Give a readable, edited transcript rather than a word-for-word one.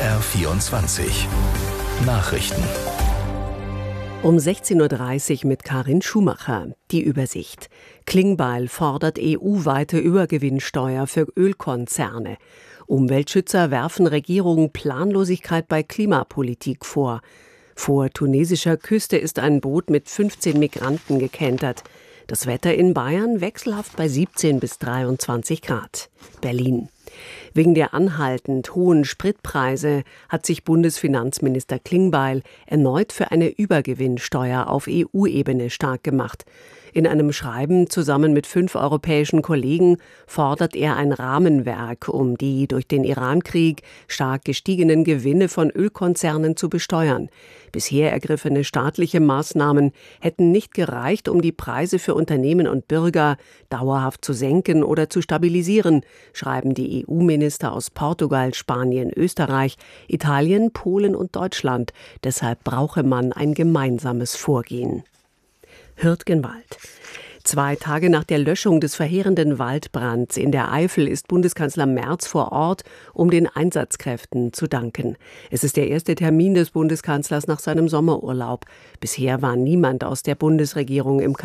BR24 Nachrichten. Um 16:30 Uhr mit Karin Schumacher. Die Übersicht. Klingbeil fordert EU-weite Übergewinnsteuer für Ölkonzerne. Umweltschützer werfen Regierung Planlosigkeit bei Klimapolitik vor. Vor tunesischer Küste ist ein Boot mit 15 Migranten gekentert. Das Wetter in Bayern wechselhaft bei 17 bis 23 Grad. Berlin. Wegen der anhaltend hohen Spritpreise hat sich Bundesfinanzminister Klingbeil erneut für eine Übergewinnsteuer auf EU-Ebene stark gemacht. In einem Schreiben zusammen mit 5 europäischen Kollegen fordert er ein Rahmenwerk, um die durch den Iran-Krieg stark gestiegenen Gewinne von Ölkonzernen zu besteuern. Bisher ergriffene staatliche Maßnahmen hätten nicht gereicht, um die Preise für Unternehmen und Bürger dauerhaft zu senken oder zu stabilisieren, schreiben die EU-Minister aus Portugal, Spanien, Österreich, Italien, Polen und Deutschland. Deshalb brauche man ein gemeinsames Vorgehen. Hürtgenwald. 2 Tage nach der Löschung des verheerenden Waldbrands in der Eifel ist Bundeskanzler Merz vor Ort, um den Einsatzkräften zu danken. Es ist der erste Termin des Bundeskanzlers nach seinem Sommerurlaub. Bisher war niemand aus der Bundesregierung im